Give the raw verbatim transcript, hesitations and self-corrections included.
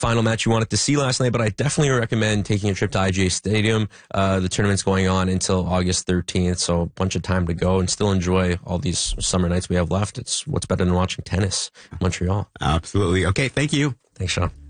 final match you wanted to see last night, but I definitely recommend taking a trip to I G A Stadium. Uh, the tournament's going on until August thirteenth, so a bunch of time to go and still enjoy all these summer nights we have left. It's what's better than watching tennis in Montreal. Absolutely. Okay, thank you. Thanks, Sean.